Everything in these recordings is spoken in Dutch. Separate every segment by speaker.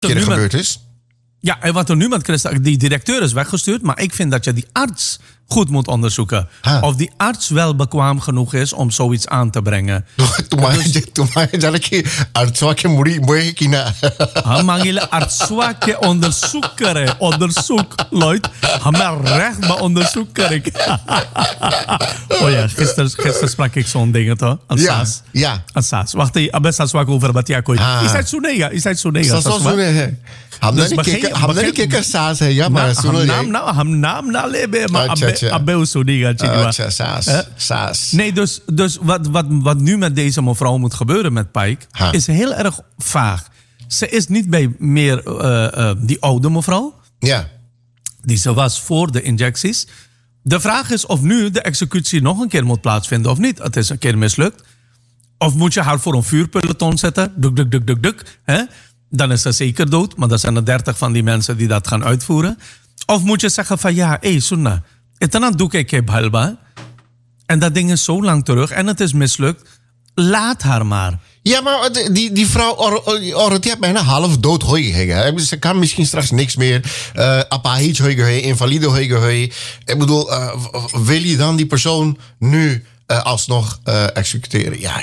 Speaker 1: keer gebeurd is.
Speaker 2: Ja, en wat er nu met Christa... Die directeur is weggestuurd, maar ik vind dat je die arts goed moet onderzoeken. Of die arts wel bekwaam genoeg is om zoiets aan te brengen. Mangile artswake onderzoek, Lloyd. Maar recht bij onderzoek krijg. Oh ja, gisteren sprak ik zo'n ding, toch? Saas.
Speaker 1: Ja.
Speaker 2: Saas. Wacht even, abes Saas over Batiakoi. Is het Sunega?
Speaker 1: Hamna niet kijken saas hè, ja, maar
Speaker 2: Ham naam na lebe, maar abbe Sunega.
Speaker 1: Saas.
Speaker 2: Nee, dus wat nu met deze mevrouw moet gebeuren met Pike is heel erg vaag. Ze is niet bij meer die oude mevrouw.
Speaker 1: Ja.
Speaker 2: Die ze was voor de injecties. De vraag is of nu de executie nog een keer moet plaatsvinden of niet. Het is een keer mislukt. Of moet je haar voor een vuurpeloton zetten? Duk. Hè? Dan is ze zeker dood. Maar dan zijn er 30 van die mensen die dat gaan uitvoeren. Of moet je zeggen van ja, Sunna. Etanan doe ik heb halba. En dat ding is zo lang terug. En het is mislukt. Laat haar maar.
Speaker 1: Ja, maar die vrouw die heeft bijna half dood hooi. Ze kan misschien straks niks meer. Apahic hooi, invalide hooi. Ik bedoel, wil je dan die persoon nu alsnog executeren? Ja,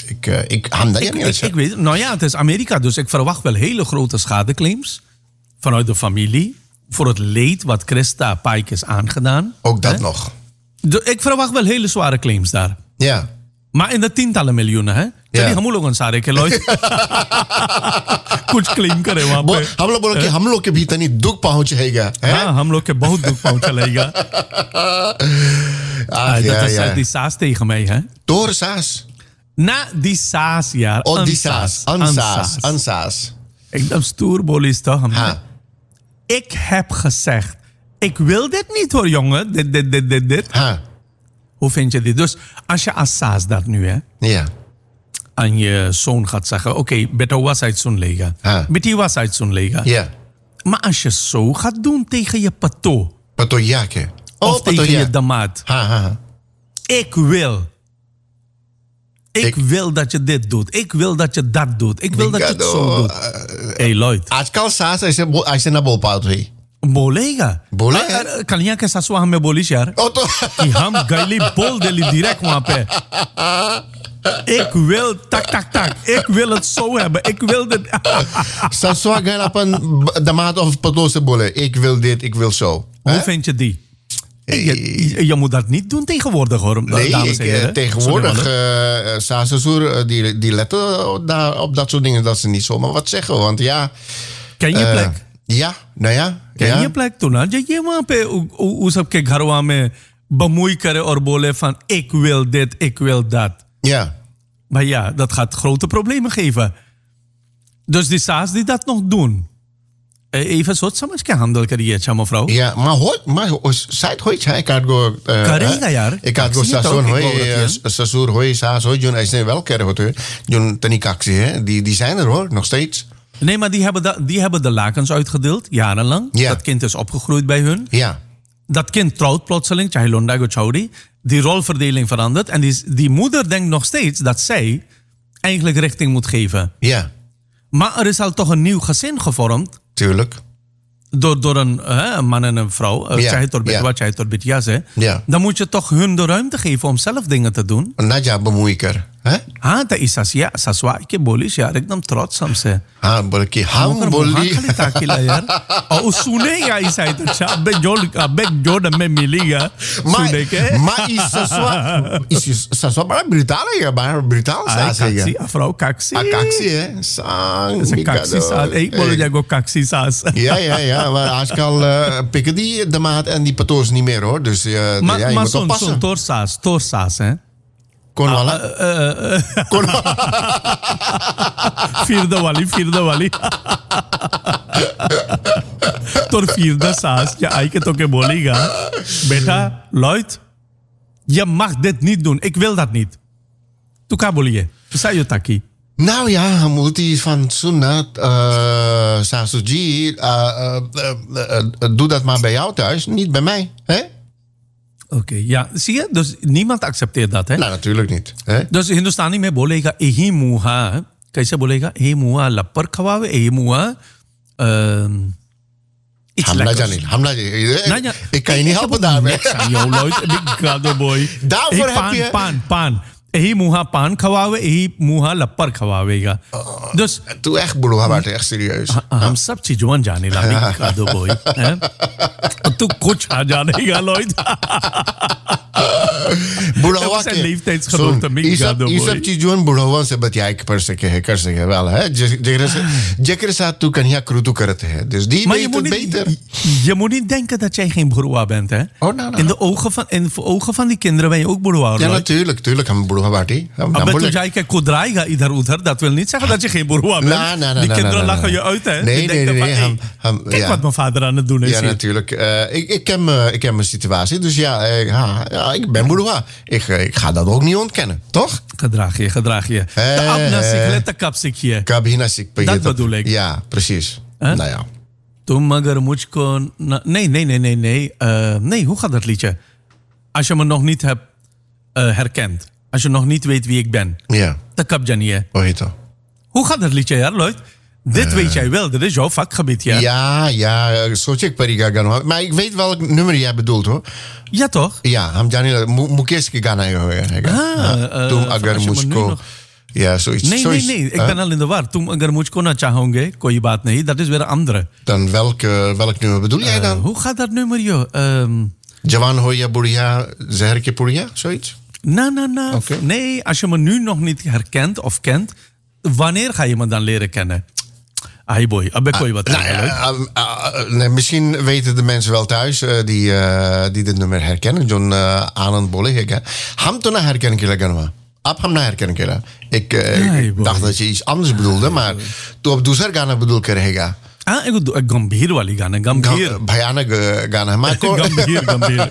Speaker 1: ik
Speaker 2: weet. Nou ja, het is Amerika, dus ik verwacht wel hele grote schadeclaims vanuit de familie voor het leed wat Christa Pike is aangedaan.
Speaker 1: Ook dat nog.
Speaker 2: Ik verwacht wel hele zware claims daar.
Speaker 1: Ja.
Speaker 2: Maar in de tientallen miljoenen, hè? Jadi हम लोग सारे के लोग कुछ क्लेम करे वहाँ पे
Speaker 1: हम लोग के भीतर नहीं दुख पहुंचेगा.
Speaker 2: हाँ, हम लोग के बहुत दुख पहुंचेगा. Dat is die Saas tegen mij, hè?
Speaker 1: Door Saas?
Speaker 2: Na die Saas, ja.
Speaker 1: Oh, die Saas. Ansaas.
Speaker 2: Ik ben stoerbolis toch? Ik heb gezegd, ik wil dit niet hoor, jongen. Dit. Hoe vind je dit? Dus als je als Saas dat nu, hè?
Speaker 1: Ja.
Speaker 2: Aan je zoon gaat zeggen, oké, beter was uit zo'n lega. Beter was uit zo'n lega.
Speaker 1: Ja.
Speaker 2: Maar als je zo gaat doen tegen je pato.
Speaker 1: Patoyake.
Speaker 2: Of tegen je damaat. Ik wil dat je dit doet. Ik wil dat je dat doet. Ik wil dat je het zo doet. Hey, Lloyd.
Speaker 1: આજકાલ સાસ ऐसे ना बोल पाओ थे.
Speaker 2: बोलेगा. कलियां के सासुआ हमें बोलिश यार कि हम गैली बोल देली direct वहां पे. Ik wil tak. Ik wil het zo hebben. Ik wil dit.
Speaker 1: Saswa gaan op een damaat of patose bolle. Ik wil dit, ik wil zo.
Speaker 2: Hoe vind je die? Je moet dat niet doen tegenwoordig, hoor.
Speaker 1: Nee, tegenwoordig Sassour die letten op dat soort dingen dat ze niet zomaar wat zeggen. Want ja.
Speaker 2: Ken je plek?
Speaker 1: Ja, nou ja.
Speaker 2: Ken je plek toen? Je वहाँ पे उस सबके घरवा में bemoei करे और बोले van ik wil dit, ik wil dat.
Speaker 1: Ja.
Speaker 2: Maar ja, dat gaat grote problemen geven. Dus die Saas die dat nog doen. Even zo समझ के handel करिए अच्छा mevrouw.
Speaker 1: Ja, maar seit heute ik had go
Speaker 2: Karega यार.
Speaker 1: Ik had go Sassour hoi Saas hoi Jun is wel keren hoor. Jun tenikaxie hè. Die zijn er hoor, nog steeds.
Speaker 2: Nee, maar die hebben de lakens uitgedeeld, jarenlang.
Speaker 1: Ja.
Speaker 2: Dat kind is opgegroeid bij hun.
Speaker 1: Ja.
Speaker 2: Dat kind trouwt plotseling, Chahilondago Chaudi. Die rolverdeling verandert. En die moeder denkt nog steeds dat zij eigenlijk richting moet geven.
Speaker 1: Ja.
Speaker 2: Maar er is al toch een nieuw gezin gevormd.
Speaker 1: Tuurlijk.
Speaker 2: Door een man en een vrouw.
Speaker 1: Ja.
Speaker 2: Dan moet je toch hun de ruimte geven om zelf dingen te doen.
Speaker 1: Nadja bemoeiker.
Speaker 2: हाँ तो इसा ससुआ के बोलिश यार एकदम trots हमसे
Speaker 1: हाँ बोल के हम बोली
Speaker 2: ताकिला यार और सुनेगा इसा तो अच्छा अबे जो में मिलेगा सुने के
Speaker 1: maar ससुआ बड़ा ब्रिटाल है यार बड़ा ब्रिटाल सास है
Speaker 2: यार afrouw kaksi
Speaker 1: hè sang
Speaker 2: kaksi saas ik wil jou kaksi saas
Speaker 1: ja maar आजकल pikken die de maat en die patoos niet meer hoor dus ja je moet oppassen
Speaker 2: tor saas hè
Speaker 1: कौन वाला
Speaker 2: फिर वाली तो फिर सास ja आई के तो के बोलेगा बेटा Lloyd je mag dit niet doen ik wil dat niet tu ka bolie zei je taki
Speaker 1: nou ja moet hij van Sunna Sasuji doe dat maar bij jou thuis niet bij mij hè.
Speaker 2: Oké, ja. Zie je? Dus niemand accepteert dat, hè?
Speaker 1: Nou, natuurlijk niet. Hè?
Speaker 2: Dus Hindustani में बोलेगा यही मुहा कैसे बोलेगा यही मुहा लपर खवावे यही मुहा iets
Speaker 1: Hamna
Speaker 2: lekkers.
Speaker 1: Janil. Hamna Janil.
Speaker 2: Nou ja,
Speaker 1: Ik kan je niet helpen daarmee.
Speaker 2: niks aan jou, Lloyd. Ik ga boy.
Speaker 1: Daarvoor heb je...
Speaker 2: Pan. Ehi muha pan खवावे, ehi muha lappar खवावेगा. Dus
Speaker 1: Toen echt, broer, hij was echt serieus.
Speaker 2: हम सब चीजों जाने ला बिग का दो boy. तू कुछ आ जानेगा, Lloyd.
Speaker 1: बुढ़वा
Speaker 2: zijn leeftijdsgenoten, Mick Gado,
Speaker 1: ये
Speaker 2: boy.
Speaker 1: सब चीजों बुढ़वा से बतिया कर सके wel hè जेकर साथ तू कन्या क्रूतू करते हैं dus die
Speaker 2: Maar
Speaker 1: weet het beter.
Speaker 2: je moet niet denken dat jij geen broer bent, hè?
Speaker 1: Oh, nou.
Speaker 2: In de ogen van die kinderen ben je ook broer.
Speaker 1: Ja, natuurlijk हम बुढ़वा बाटी हम
Speaker 2: Maar
Speaker 1: बोले
Speaker 2: toen jij kijkt kodraaiga ieder, dat wil niet zeggen dat je geen broer bent.
Speaker 1: Nee,
Speaker 2: Die kinderen lachen je uit, hè? Die denken van, hey, kijk wat mijn vader aan het doen is
Speaker 1: Ja,
Speaker 2: hier.
Speaker 1: natuurlijk. Ik ken mijn situatie, dus ja, ik ben bourgeois. Ik ga dat ook niet ontkennen, toch?
Speaker 2: Gedraag je. De abnasik, let de kapsik je.
Speaker 1: Kabinasik.
Speaker 2: Dat bedoel ik.
Speaker 1: Ja, precies.
Speaker 2: Huh?
Speaker 1: Nou ja.
Speaker 2: Toen magar muchko... Nee. Nee, hoe gaat dat liedje? Als je me nog niet hebt herkend. Als je nog niet weet wie ik ben.
Speaker 1: Ja.
Speaker 2: De kapjanie.
Speaker 1: Hoe heet dat?
Speaker 2: Hoe gaat dat liedje, ja, Lloyd? Dit weet jij wel, dit is jouw vakgebied, ja?
Speaker 1: Ja, zo check Pariga Gano. Maar ik weet welk nummer jij bedoelt, hoor.
Speaker 2: Ja, toch?
Speaker 1: Ja, हम जाने मुकेश गाना है तुम अगर मुझको ja zoiets.
Speaker 2: Nee. Ik ben al in de war. Toen agar mujhko na chahonge, koi baat nahi. Dat is weer een andere.
Speaker 1: Dan welk nummer bedoel jij dan?
Speaker 2: Hoe gaat dat nummer, joh?
Speaker 1: Jawan hoya buria, zehar ke puria, zoiets?
Speaker 2: Na.
Speaker 1: Okay.
Speaker 2: Nee, als je me nu nog niet herkent of kent, wanneer ga je me dan leren kennen? Ai boy, abbe koi wat.
Speaker 1: Nee, misschien weten de mensen wel thuis die dit nummer herkennen. John Anand Bolle. Ham to na herkennen kila ganwa. Ab ham na herkennen kila. Ik dacht dat je iets anders bedoelde, maar toen op दूसर गाना bedoel करेगा.
Speaker 2: एक गंभीर वाली गाना गंभीर
Speaker 1: भयानक गाना है
Speaker 2: गंभीर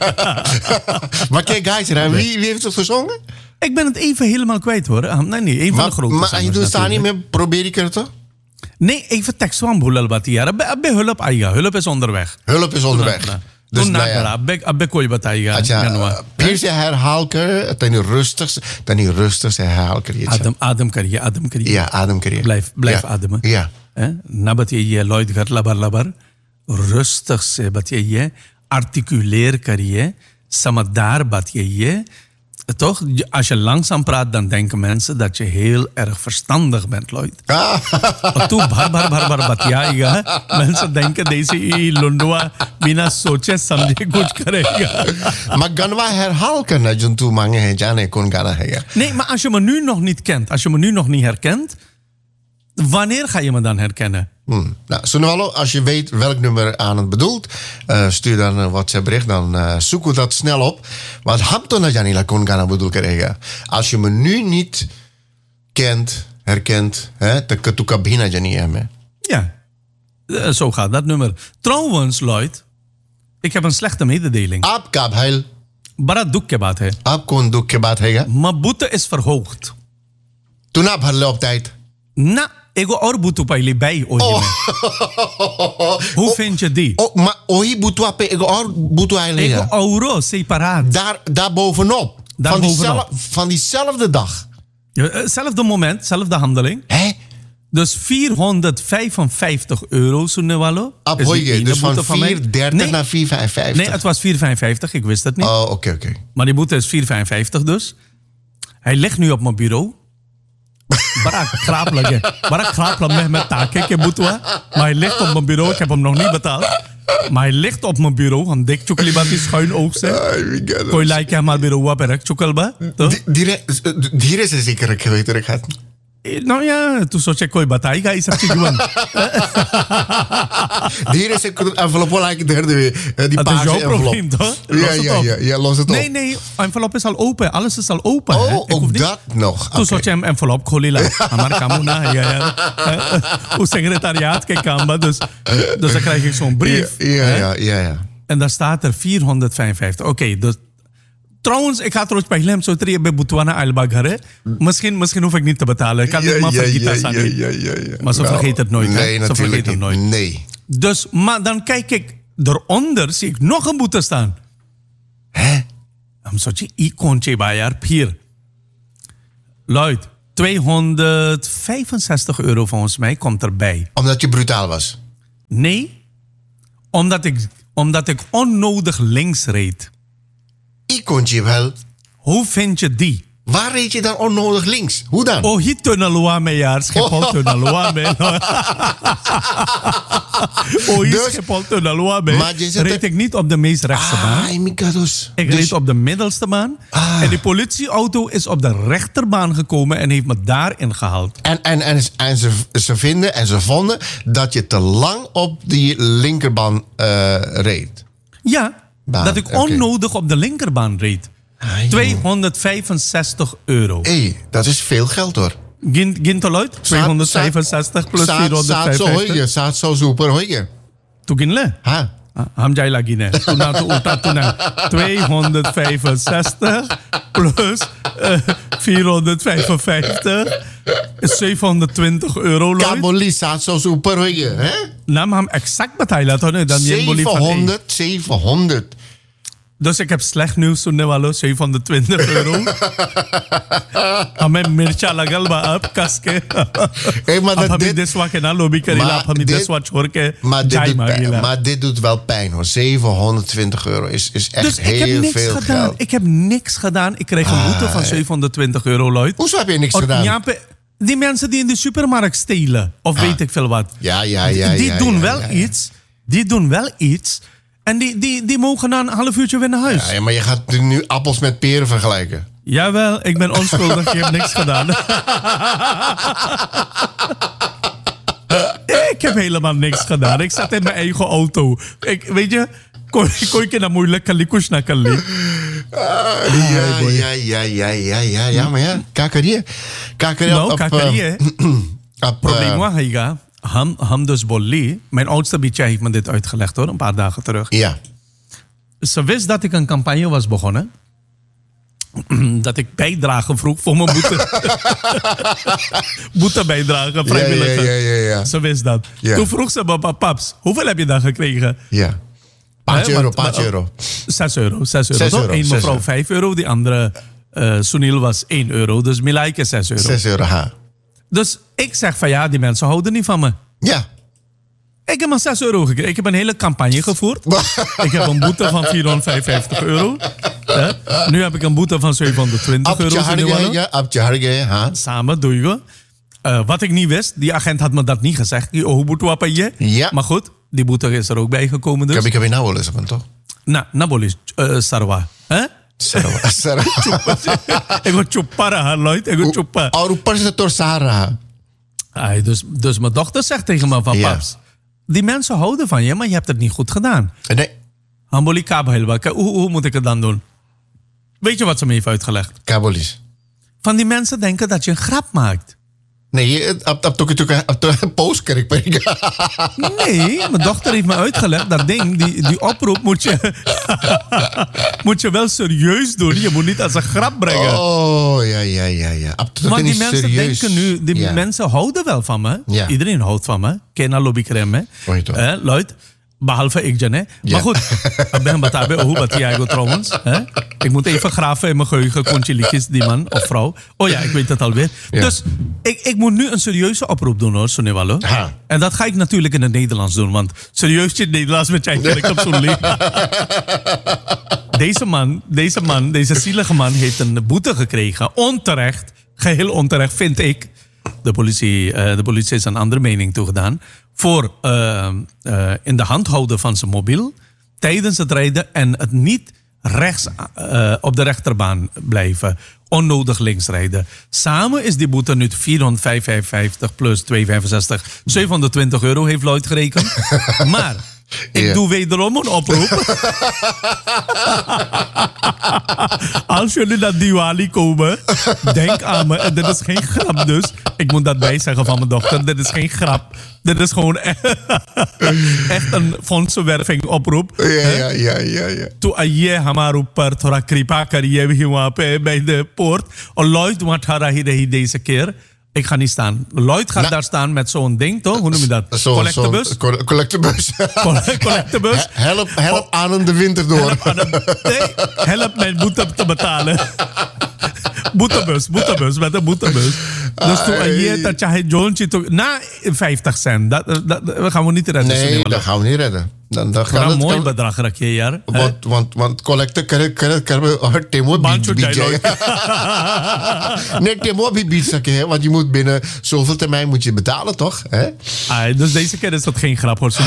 Speaker 1: Maar kijk, guys, wie heeft het gezongen?
Speaker 2: Ik ben het even helemaal kwijt, hoor. Nee, een van de grote
Speaker 1: maar Hindustani में probeer ik het toch?
Speaker 2: Nee, even tekst van boelal bati yaar. Abbe hulp aayega. Hulp is onderweg.
Speaker 1: Hulp is onderweg.
Speaker 2: Dus nou ja. Abbe koi bataiga.
Speaker 1: फिर से herhaal कर तनी rustig से herhaal करिए.
Speaker 2: Adem kariye.
Speaker 1: Ja, adem kariye.
Speaker 2: Blijf ademen.
Speaker 1: Ja.
Speaker 2: Na bataiye Lloyd घर labar. Rustig से bataiye. Articuleer kariye. Samadar bataiye. Toch? Als je langzaam praat, dan denken mensen dat je heel erg verstandig bent, Lloyd. Toen bar batiyaega. Mensen denken deze lundua bina soche samjhe kuch karega.
Speaker 1: Maar ganwa herhaal करना जो तू मांगे है जाने कौन गाना है.
Speaker 2: Nee, maar als je me nu nog niet kent, als je me nu nog niet herkent, wanneer ga je me dan herkennen?
Speaker 1: Nou, Sonewalo, als je weet welk nummer aan het bedoelt, stuur dan een WhatsApp bericht. Dan zoeken we dat snel op. Want hamto na janila kon gana bedoel karega. Als je me nu niet kent, herkent, dan kan je bina janiya me.
Speaker 2: Ja, zo gaat dat nummer. Trouwens, Lloyd, ik heb een slechte mededeling.
Speaker 1: Aap ka bhail.
Speaker 2: Bada dukh ke baat hai.
Speaker 1: Aap kon dukh ke baat hai.
Speaker 2: Mijn boete is verhoogd.
Speaker 1: Toen na bharle op tijd.
Speaker 2: Na, ego और boete पहले bij ohi में. Hoe vind je die?
Speaker 1: Maar ohi boete pe ego or boete eigenlijk.
Speaker 2: Ego euro separaat.
Speaker 1: Daar bovenop. Van diezelfde dag.
Speaker 2: Hetzelfde moment, zelfde handeling.
Speaker 1: Hè?
Speaker 2: Dus €455, Sonewalo.
Speaker 1: Dus van 4,30 naar 4,55.
Speaker 2: Nee, het was 4,55. Ik wist het niet.
Speaker 1: Oh, oké.
Speaker 2: Maar die boete is 4,55 dus. Hij ligt nu op mijn bureau. Barak krapelen met taken. Ik heb boete. Maar hij ligt op mijn bureau. Ik heb hem nog niet betaald. Maar hij ligt op mijn bureau. Een dik chocolibati schuin oog zijn. Kooi lijken hem al bureau op en chocolba.
Speaker 1: Die is zeker ik weet er gaat.
Speaker 2: Nou ja, toen soort je kooi bataiga is dat je doen.
Speaker 1: Die is een envelop like derde die paarse envelop.
Speaker 2: Toch?
Speaker 1: Ja, los het op.
Speaker 2: Nee, envelop is al open. Alles is al open.
Speaker 1: Oh, ook dat nog.
Speaker 2: Toen soort je hem envelop kolila. Maar kamuna ja. Hoe secretariaat kijk aan, dus dan krijg ik zo'n brief.
Speaker 1: Ja.
Speaker 2: En daar staat er 455. Oké, dus trouwens, ik ga trouwens bij hem zo terug bij Botswana Albagare. Misschien hoef ik niet te betalen. Ik kan het maar vergeten.
Speaker 1: Ja.
Speaker 2: Maar ze vergeet het nooit.
Speaker 1: Nee,
Speaker 2: ze vergeet het nooit.
Speaker 1: Nee.
Speaker 2: Dus, maar dan kijk ik eronder, zie ik nog een boete staan.
Speaker 1: Hè?
Speaker 2: Dan soort je icontje bij jaar, hier. Lloyd, €265 volgens mij komt erbij.
Speaker 1: Omdat je brutaal was.
Speaker 2: Nee, omdat ik onnodig links reed.
Speaker 1: Ik kon je wel.
Speaker 2: Hoe vind je die?
Speaker 1: Waar reed je dan onnodig links? Hoe dan?
Speaker 2: Oh, hier tunnelua mee, ja. Schiphol tunnelua mee. Oh, hier
Speaker 1: Dus-
Speaker 2: Schiphol tunnelua mee.
Speaker 1: Maar je zet
Speaker 2: Reed ik niet op de meest rechtse baan.
Speaker 1: Ai, Mikados.
Speaker 2: Ik reed op de middelste baan. En die politieauto is op de rechterbaan gekomen en heeft me daarin gehaald.
Speaker 1: En ze vinden en ze vonden dat je te lang op die linkerbaan reed.
Speaker 2: Ja,
Speaker 1: Baan,
Speaker 2: dat ik
Speaker 1: oké.
Speaker 2: onnodig op de linkerbaan reed.
Speaker 1: Ai,
Speaker 2: €265.
Speaker 1: Hé, dat is veel geld hoor.
Speaker 2: Ginteluid? 265 plus 450.
Speaker 1: Saat zo super hoor.
Speaker 2: Toen ginle?
Speaker 1: Ha.
Speaker 2: Ham jai lagi ne. Toen na toen uta toen na 265 plus 455 is €720 Lloyd.
Speaker 1: Kaboli saat zo super hoor. Hè?
Speaker 2: Nou, maar hem exact betalen toch? Dan je bolie van
Speaker 1: 700.
Speaker 2: Dus ik heb slecht nieuws toen wel €720. Hame mircha lagal ba up kaske.
Speaker 1: Hey, maar dat
Speaker 2: Hame
Speaker 1: dit-
Speaker 2: deswa ke na lobby kari
Speaker 1: Maar
Speaker 2: la hame
Speaker 1: dit-
Speaker 2: deswa chor ke
Speaker 1: Maar dit,
Speaker 2: jai
Speaker 1: doet,
Speaker 2: magila.
Speaker 1: maar dit doet wel pijn hoor. €720 is echt
Speaker 2: Dus ik heb
Speaker 1: heel
Speaker 2: niks
Speaker 1: veel
Speaker 2: gedaan.
Speaker 1: geld.
Speaker 2: Ik heb niks gedaan. Ik kreeg een boete van €720, Lloyd.
Speaker 1: Hoezo heb je niks
Speaker 2: Oh,
Speaker 1: gedaan?
Speaker 2: ja, die mensen die in de supermarkt stelen. Of weet ik veel wat.
Speaker 1: Ja.
Speaker 2: Die doen wel iets. Die doen wel iets. En die mogen na een half uurtje weer naar huis.
Speaker 1: Ja, maar je gaat nu appels met peren vergelijken.
Speaker 2: Jawel, ik ben onschuldig. Ik heb niks gedaan. Ik heb helemaal niks gedaan. Ik zat in mijn eigen auto. Weet je, kon ik naar moeilijk kalikush naar kali.
Speaker 1: Ja, maar ja. Kakarie.
Speaker 2: Nou, kakarië.
Speaker 1: Op,
Speaker 2: Probleem was, Higa. Ham dus bolli. Mijn oudste bietje heeft me dit uitgelegd hoor, een paar dagen terug.
Speaker 1: ja.
Speaker 2: Ze wist dat ik een campagne was begonnen. Dat ik bijdragen vroeg voor mijn boete. Boete bijdragen, vrijwilliger.
Speaker 1: Ja.
Speaker 2: Ze wist dat.
Speaker 1: Ja.
Speaker 2: Toen vroeg ze me, paps, hoeveel heb je dan gekregen?
Speaker 1: Ja. Paatje
Speaker 2: Hè,
Speaker 1: euro,
Speaker 2: want-
Speaker 1: paatje euro.
Speaker 2: €6. €6
Speaker 1: €6,
Speaker 2: toch? Eén mevrouw
Speaker 1: €6.
Speaker 2: €5. Die andere, Sunil, was €1. Dus Milaike €6.
Speaker 1: €6 ha.
Speaker 2: Dus ik zeg van ja, die mensen houden niet van me.
Speaker 1: Ja.
Speaker 2: Ik heb maar €6 gekregen. Ik heb een hele campagne gevoerd. Ik heb een boete van €455. Hè? Nu heb ik een boete van €720.
Speaker 1: Abtje harge, ha.
Speaker 2: Samen doe je. Wat ik niet wist, die agent had me dat niet gezegd. Die boete wat je.
Speaker 1: Ja.
Speaker 2: Maar goed, die boete is er ook bij gekomen dus.
Speaker 1: Ik heb je nou wel eens op, toch?
Speaker 2: Nabolis, Sarwa. Hè?
Speaker 1: Sarah.
Speaker 2: Ik word chupara, ha, Lloyd. Ik word chupara.
Speaker 1: Presentator Sarah.
Speaker 2: Dus mijn dochter zegt tegen me van
Speaker 1: Ja.
Speaker 2: paps. Die mensen houden van je, maar je hebt het niet goed gedaan.
Speaker 1: Nee,
Speaker 2: Hamboli kabhelwa. Hoe moet ik het dan doen? Weet je wat ze me heeft uitgelegd?
Speaker 1: Kabolis.
Speaker 2: Van die mensen denken dat je een grap maakt.
Speaker 1: Nee, op postkerk ben ik.
Speaker 2: Nee, mijn dochter heeft me uitgelegd. Dat ding, die oproep moet je wel serieus doen. Je moet niet als een grap brengen.
Speaker 1: Oh, ja.
Speaker 2: Maar die mensen denken nu, die mensen houden wel van me.
Speaker 1: Ja.
Speaker 2: Iedereen houdt van me. Kena lobby crème.
Speaker 1: Oei, toch.
Speaker 2: Lloyd. Behalve ik, Jan. Hè?
Speaker 1: Ja.
Speaker 2: Maar goed, ik ben batabe. Hoe wat jij trouwens? Hè? Ik moet even graven in mijn geheugen. Kontje die man of vrouw. Oh ja, ik weet het alweer.
Speaker 1: Ja.
Speaker 2: Dus ik moet nu een serieuze oproep doen hoor, Sonewalo.
Speaker 1: Ha.
Speaker 2: En dat ga ik natuurlijk in het Nederlands doen. Want serieus in het Nederlands met jij ik op zo'n leven. Deze zielige man heeft een boete gekregen. Onterecht. Geheel onterecht, vind ik. De politie is een andere mening toegedaan. Voor in de hand houden van zijn mobiel. Tijdens het rijden en het niet rechts op de rechterbaan blijven. Onnodig links rijden. Samen is die boete nu €455 plus €265. €720 heeft Lloyd gerekend. Maar ik doe wederom een oproep. Als jullie naar Diwali komen, denk aan me. En dit is geen grap dus. Ik moet dat bijzeggen van mijn dochter. Dit is geen grap. Dit is gewoon echt een fondsenwerving oproep.
Speaker 1: Ja.
Speaker 2: To aye hamaru par thora kripa kariye bhi wahan pe bij de poort. Lloyd wathara hi rahi deze keer. Ik ga niet staan. Lloyd gaat daar staan met zo'n ding, toch? Hoe noem je dat? Collectebus?
Speaker 1: Collectebus.
Speaker 2: Collectebus.
Speaker 1: Help aan hem de winter door.
Speaker 2: Help mijn boete te betalen. Boetebus, met een boetebus. Dus toen je dat je Jontje na 50 cent, dat gaan we niet redden.
Speaker 1: Nee, dat gaan we niet redden. Dan
Speaker 2: gaan we een mooi bedrag raken, ja.
Speaker 1: Want collector kan we Timo bieden. Nee, Timo biedt, want je moet binnen zoveel termijn moet je betalen, toch?
Speaker 2: Dus deze keer is dat geen grap, hoor.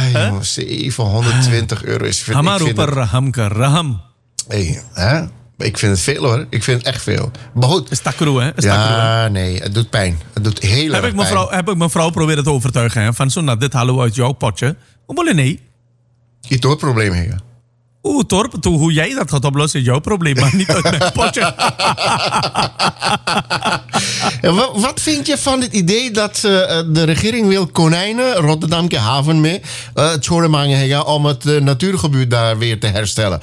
Speaker 1: 720 euro is veel.
Speaker 2: Raham.
Speaker 1: Ik vind het veel, hoor. Ik vind het echt veel. Maar goed.
Speaker 2: Is takroe, hè?
Speaker 1: Nee, het doet pijn. Het doet heel erg pijn.
Speaker 2: Heb ik mijn vrouw proberen te overtuigen, hè? Van zo, dit halen we uit jouw potje. Nee.
Speaker 1: Je hebt het probleem, hè?
Speaker 2: Torp, hoe jij dat gaat oplossen is jouw probleem, maar niet uit mijn potje.
Speaker 1: Wat vind je van het idee dat de regering wil konijnen, Rotterdamse haven mee, het schoonmaken om het natuurgebied daar weer te herstellen?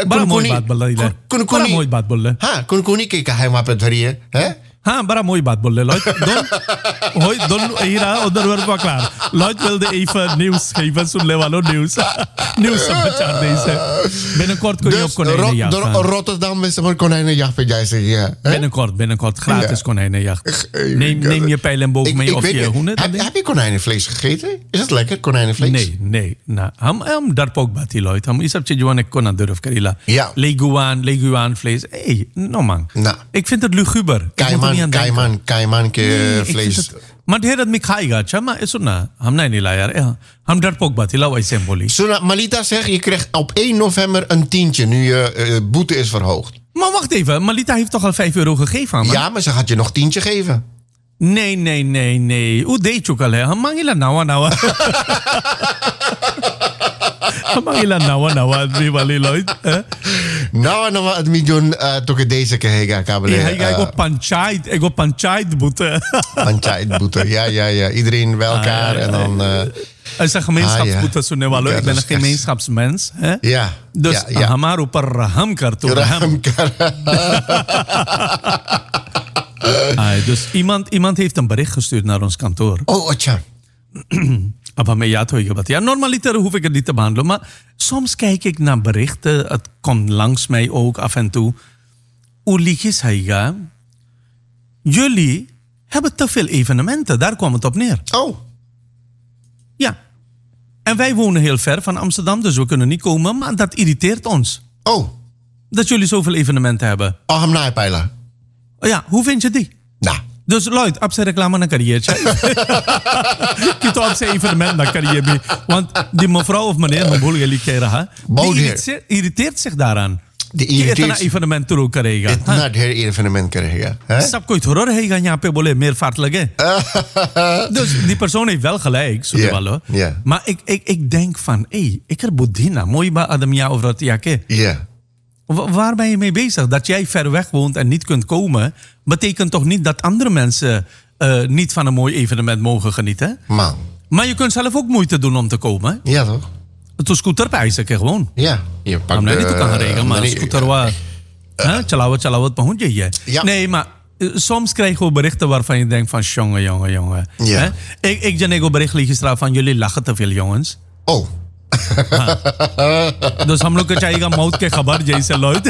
Speaker 2: Mooi badbolle.
Speaker 1: Kon niet kijken, hij maar het hier, hè?
Speaker 2: Bara mooi badbolle. Don hier onderwerp was klaar. Lloyd wilde even nieuws geven, zo'n Lewalo nieuws. Nieuws samachar deze. Binnenkort kun je op konijnenjacht gaan.
Speaker 1: Rotterdam is een konijnenjacht, vind jij zeggen, ja?
Speaker 2: Binnenkort. Gratis konijnenjacht. Neem je pijl en boog mee of je hoenen.
Speaker 1: Heb je konijnenvlees gegeten? Is het lekker, konijnenvlees?
Speaker 2: Nee. Ham daar ook bati, Lloyd. Ham is op je gewoon een konan durf karila.
Speaker 1: Ja.
Speaker 2: Leguaan vlees. No man. Ik vind het luguber.
Speaker 1: Kaiman vlees.
Speaker 2: Maar de dat ik ga maar is na. Ham nee niet laar. Ham daar ook bati, laat wij symboli.
Speaker 1: Zo Malita zegt, je krijgt op 1 november een tientje nu je boete is verhoogd.
Speaker 2: Maar wacht even, Malita heeft toch al 5 euro gegeven aan me?
Speaker 1: Ja, maar ze gaat je nog tientje geven.
Speaker 2: Nee. Hoe deed je ook al, hè? Ham mangila nou. Mangila nou, Wali Lloyd.
Speaker 1: Nou, het miljoen toch deze keer kabel.
Speaker 2: Ik go panchayat boete.
Speaker 1: Panchayat boete, ja. Iedereen bij elkaar en dan.
Speaker 2: Het is een gemeenschapsboete, zo Walo. Ik ben een gemeenschapsmens. Hè?
Speaker 1: Ja.
Speaker 2: Dus hamar op een rahamkar toe. Dus iemand heeft een bericht gestuurd naar ons kantoor.
Speaker 1: Oh, tja.
Speaker 2: Ja, normaliter hoef ik het niet te behandelen. Maar soms kijk ik naar berichten. Het komt langs mij ook af en toe. Ulikis Haiga. Jullie hebben te veel evenementen. Daar kwam het op neer.
Speaker 1: Oh.
Speaker 2: Ja. En wij wonen heel ver van Amsterdam. Dus we kunnen niet komen. Maar dat irriteert ons.
Speaker 1: Oh.
Speaker 2: Dat jullie zoveel evenementen hebben.
Speaker 1: Hem naaipijlen.
Speaker 2: Ja, hoe vind je die?
Speaker 1: Nou.
Speaker 2: Dus Lloyd, op zijn reclame naar carrière. Kijk op zijn evenement naar carrière. Want die mevrouw of meneer, die irriteert zich daaraan. Die irriteert zich. Evenement toe krijgen.
Speaker 1: Het na het evenement krijgen.
Speaker 2: Sap kooit horror hij gaan ja pe meer vaartelijk. Dus die persoon heeft wel gelijk, zo wel. Maar ik denk van, ik heb Boedina, mooi bij Adamia of dat jakke.
Speaker 1: Ja.
Speaker 2: Waar ben je mee bezig? Dat jij ver weg woont en niet kunt komen, betekent toch niet dat andere mensen niet van een mooi evenement mogen genieten?
Speaker 1: Man.
Speaker 2: Maar je kunt zelf ook moeite doen om te komen.
Speaker 1: Ja, toch?
Speaker 2: Toen scooter pijzen gewoon.
Speaker 1: Ja. Je pakt
Speaker 2: niet toe kan regelen, maar scooter waar. Tjalauw het behoedje hier. Nee, maar soms krijgen we berichten waarvan je denkt van jongen.
Speaker 1: Ja.
Speaker 2: Ik ken ook bericht gisteren van jullie lachen te veel, jongens.
Speaker 1: Oh.
Speaker 2: Dus हम लोग को चाहिएगा मौत के खबर जैसे Lloyd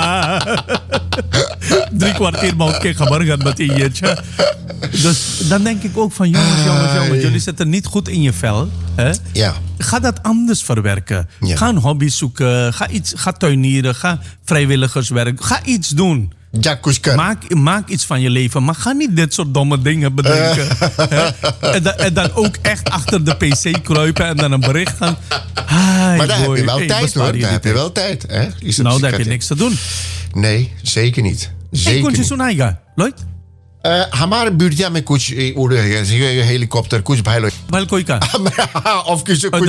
Speaker 2: 3 kwartier मौत के खबर गणपति ये dus dan denk ik ook van jongens, jullie zitten niet goed in je vel. Hè?
Speaker 1: Ja.
Speaker 2: Ga dat anders verwerken.
Speaker 1: Ja.
Speaker 2: Ga een hobby zoeken, ga tuinieren, ga vrijwilligerswerk, ga iets doen. Maak iets van je leven, maar ga niet dit soort domme dingen bedenken. En dan ook echt achter de pc kruipen en dan een bericht gaan.
Speaker 1: Maar daar heb je wel tijd, hoor. Daar heb je wel tijd. Hè?
Speaker 2: Nou, daar heb je niks te doen.
Speaker 1: Nee, zeker niet.
Speaker 2: Zeker niet. Zo'n eigen, Lloyd?
Speaker 1: हमारे बुढ़िया में कुछ उड़े हैं हेलीकॉप्टर कुछ भाई लोग
Speaker 2: भाई कोई का
Speaker 1: of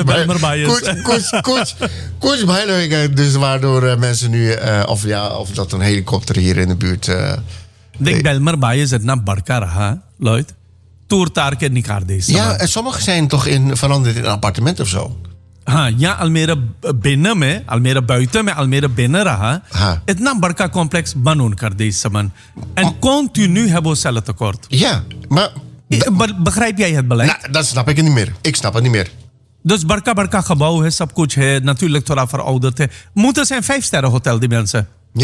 Speaker 1: kuch भाई लोग dus waardoor mensen nu of dat een helikopter hier in de buurt
Speaker 2: denk Belmer Baye zit naar Barca raha Lloyd toertaar ke niet kaart deze
Speaker 1: ja en sommige zijn toch veranderd in een appartement of zo.
Speaker 2: Ja, Almere binnen में, Almere buiten में, Almere binnen रहा. इतना बड़का complex बनून कर दे इस समय. En continu hebben we cellentekort.
Speaker 1: Ja, maar
Speaker 2: begrijp jij het beleid?
Speaker 1: Nou, dat snap ik niet meer. Ik snap het niet meer.
Speaker 2: Dus बड़का gebouw है, सब कुछ है, natuurlijk थोड़ा verouderd है. Moeten zijn 5-sterren hotel die mensen.
Speaker 1: Ja.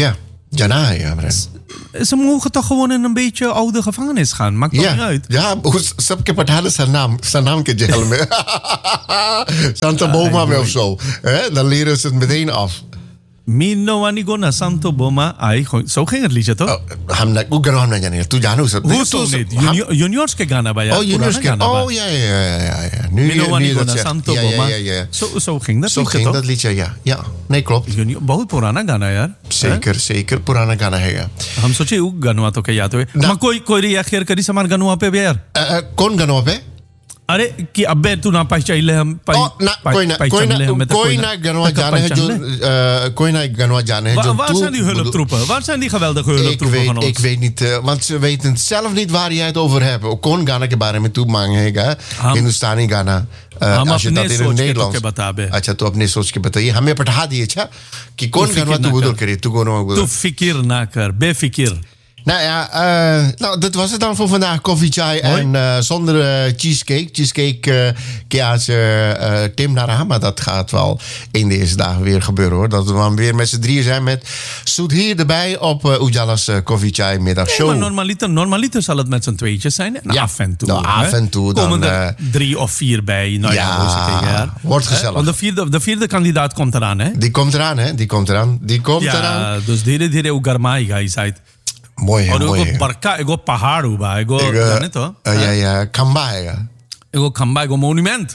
Speaker 1: Jana, ja, Bren.
Speaker 2: Ze mogen toch gewoon in een beetje oude gevangenis gaan. Maakt toch niet uit.
Speaker 1: Ja, सबके पठाने zijn naam के जेल में. Santa Boma में of zo. Dan leren ze het meteen af.
Speaker 2: Mino Anigona Santo Boma. Zo ging het liedje toch?
Speaker 1: हम वो गाना हम नहीं जाने. तू जानो सब.
Speaker 2: Hoezo niet? Juniors के गाना बा यार.
Speaker 1: Oh, juniors के. Oh, ja. Nu
Speaker 2: Mino Anigona
Speaker 1: dat
Speaker 2: Santo
Speaker 1: ja,
Speaker 2: Boma.
Speaker 1: ja.
Speaker 2: Zo ging dat
Speaker 1: Zo
Speaker 2: liedje
Speaker 1: ging
Speaker 2: toch?
Speaker 1: dat liedje, ja. Ja, nee, klopt.
Speaker 2: बहुत पुराना गाना यार.
Speaker 1: zeker पुराना गाना है यार.
Speaker 2: हम सोचे वो गाना तो क्या याद हुए. मैं कोई रिया खैर करी समार गाना पे भी यार.
Speaker 1: कौन गाना पे?
Speaker 2: अरे कि अबे तू ना पहचान हम
Speaker 1: कोई ना गनवा जाने हैं जो कोई ना गनवा जाने हैं जो
Speaker 2: waar zijn die hulptroepen? Waar zijn die geweldige hulptroepen van ons?
Speaker 1: Ik weet niet, want ze weten zelf niet waar jij het over hebt. Kon गाना के बारे में तू मांगेगा हिंदुस्तानी गाना. als je dat in het Nederlands अच्छा तो अपने सोच के बताइए हमें पढ़ा दिए अच्छा कि कौन गनवा तू बोल करे तू कौन बोल
Speaker 2: तू फिकिर ना कर बेफिकिर.
Speaker 1: Nou ja, dat was het dan voor vandaag. Koffie, chai en zonder cheesecake. Cheesecake, Tim Nara, maar dat gaat wel in de eerste dagen weer gebeuren hoor. Dat we dan weer met z'n drieën zijn met Zoet hier erbij op Ujala's Koffie, chai middagshow.
Speaker 2: Nee, maar normaliter zal het met z'n tweetjes zijn. En af en toe.
Speaker 1: Nou, af en toe.
Speaker 2: Komen er 3 of 4 bij. Nou ja,
Speaker 1: wordt gezellig.
Speaker 2: Want de vierde kandidaat komt eraan, hè?
Speaker 1: Die komt eraan, hè? Die komt eraan.
Speaker 2: Ja, dus dhire ugarmai guys uit.
Speaker 1: Mooi है,
Speaker 2: और
Speaker 1: मोई है.
Speaker 2: बड़का एगो पहाड़ हुआ एगो जाने तो
Speaker 1: या खंबा है
Speaker 2: एगो खंबा एगो मोन्यूमेंट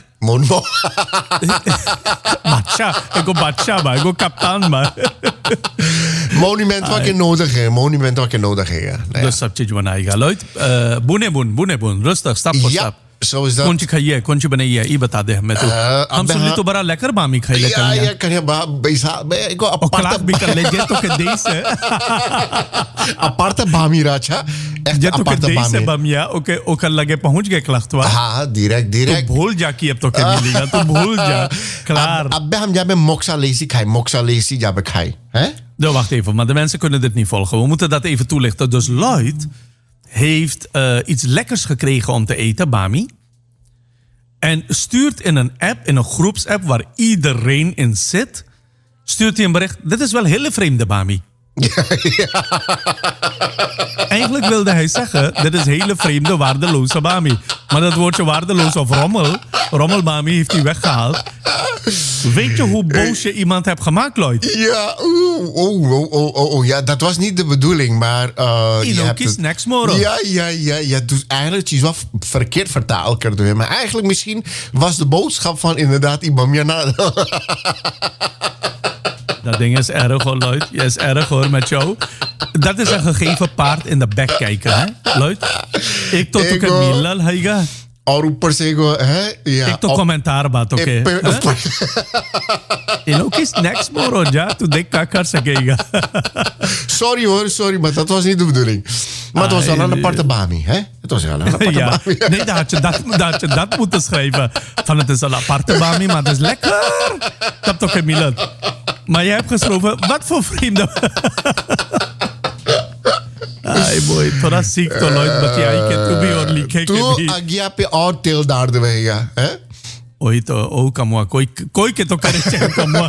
Speaker 2: बादशाह एगो बादशाह बा एगो कप्तान बा
Speaker 1: monument wat je nodig है.
Speaker 2: Dus सब चीज बनाएगा लोग बुने rustig stap voor stap.
Speaker 1: Zo is dat.
Speaker 2: कौन सी खाइए कौन सी बनाइए ये बता दे हमें तो हम सुन ली तो बड़ा लेकर बामी खाई ले
Speaker 1: ja kan je ik
Speaker 2: apart भी कर ले जे तो के देश है
Speaker 1: aparte bami racha echt
Speaker 2: जे तो के
Speaker 1: aparte
Speaker 2: देश है
Speaker 1: bami
Speaker 2: बमिया ओके ओकर लगे पहुंच गए क्लख्तवा
Speaker 1: हाँ direct
Speaker 2: तो भूल जा कि अब तो के मिलेगा तो भूल जा klaar
Speaker 1: अब हम जाबे moxa lesi jabe खाई hè.
Speaker 2: Nou, wacht even, maar de mensen kunnen dit niet volgen. We moeten dat even toelichten. Dus Lloyd heeft iets lekkers gekregen om te eten, Bami. En stuurt in een app, in een groepsapp waar iedereen in zit, stuurt hij een bericht. Dit is wel hele vreemde Bami. Eigenlijk wilde hij zeggen, dit is hele vreemde, waardeloze Bami. Maar dat woordje waardeloos of rommel Bami heeft hij weggehaald. Weet je hoe boos je iemand hebt gemaakt, Lloyd?
Speaker 1: Ja, ja, dat was niet de bedoeling, maar...
Speaker 2: Kies niks, Moro.
Speaker 1: Ja, dus eigenlijk is wel verkeerd vertaald kunnen. Maar eigenlijk misschien was de boodschap van inderdaad Ibam Jana.
Speaker 2: Dat ding is erg hoor, Lloyd. Je is erg hoor met jou. Dat is een gegeven paard in de bek kijken, hè, Lloyd? Ik tot ook een milal, heiga.
Speaker 1: और ऊपर से
Speaker 2: एक तो कमेंटार बातों के इन लोग की स्नैक्स मोर हो जा तू देख क्या कर सकेगा
Speaker 1: sorry maar dat was niet de bedoeling maar het was wel een aparte bami hè het was wel een aparte bami
Speaker 2: nee dat je dat moeten schrijven van het is een aparte bami maar het is lekker dat toch geen milan maar jij hebt geschreven wat voor vrienden Ay boy, थोड़ा सीख तो लॉयड बतियाई के तू भी और लिखे के भी
Speaker 1: तू आज्ञा पे और तेल डाल देगा हैं
Speaker 2: ओही तो ओ कमवा कोई के तो करे चाहिए कमवा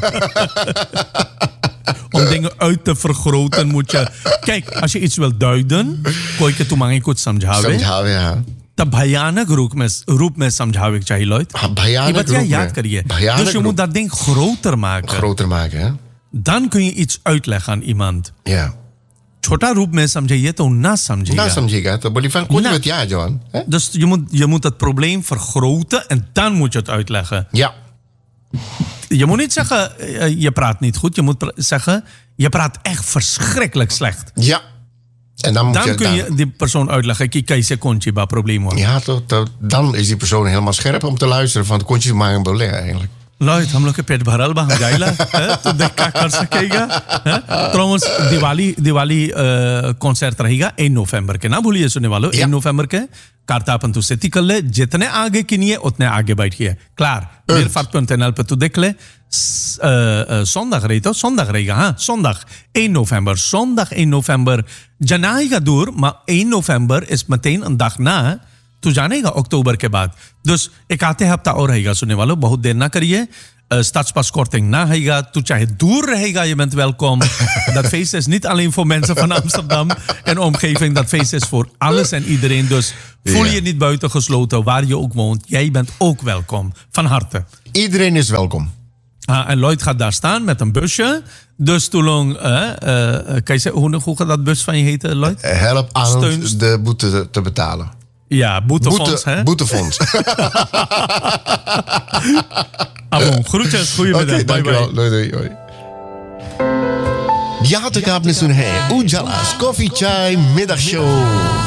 Speaker 2: om dingen uit te vergroten moet je kijk als je iets wil duiden कोई के तू मांगे कुछ समझावे
Speaker 1: हाँ
Speaker 2: तब भयानक रूप में समझावे चाहिए लॉयड
Speaker 1: भयानक रूप में
Speaker 2: याद करिए dus je moet dat ding groter maken
Speaker 1: hè
Speaker 2: dan kun je iets uitleggen aan iemand
Speaker 1: ja
Speaker 2: छोटा रूप में समझिए तो ना समझेगा
Speaker 1: तो बोली van kon je het ja Johan
Speaker 2: dus je moet het probleem vergroten en dan moet je het uitleggen
Speaker 1: ja
Speaker 2: je moet niet zeggen je praat niet goed je moet zeggen je praat echt verschrikkelijk slecht
Speaker 1: ja en dan
Speaker 2: kun je die persoon uitleggen ki kaise konchi ba probleem hoor
Speaker 1: ja dan is die persoon helemaal scherp om te luisteren van konchi maar een bolle eigenlijk
Speaker 2: Lloyd, हम लोग के पेट भरल बा गाइला तो देख क्या कर सकेगा ट्रोमस दिवाली कॉन्सर्ट रहेगा 8 नवंबर के ना भूलिए सुनने वालों 8 नवंबर के कार्तापन तू सेती कर ले जितने आगे किनिए उतने आगे बैठिए क्लार मेरे फाट पे तू देख ले zondag रहेगा हाँ zondag 1 november zondag 1 november जनाएगा दूर maar 1 november is meteen een dag na तो जानेगा अक्टूबर के बाद dus एक आते हफ्ता और रहेगा सुनने वालों बहुत देर ना करिए stadspaskorting na Haiga. Toen je door Haiga, je bent welkom. Dat feest is niet alleen voor mensen van Amsterdam en omgeving. Dat feest is voor alles en iedereen. Dus voel je niet buitengesloten waar je ook woont. Jij bent ook welkom. Van harte.
Speaker 1: Iedereen is welkom.
Speaker 2: En Lloyd gaat daar staan met een busje. Dus toen kan je zeggen, hoe gaat dat bus van je heten, Lloyd?
Speaker 1: Help aan de boete te betalen.
Speaker 2: Ja, boetefonds, hè?
Speaker 1: Boetefonds.
Speaker 2: Abon, groetjes, goedemiddag.
Speaker 1: Okay, dankjewel. Doei. Die had ik op Ujala's Coffee Chai Middagshow.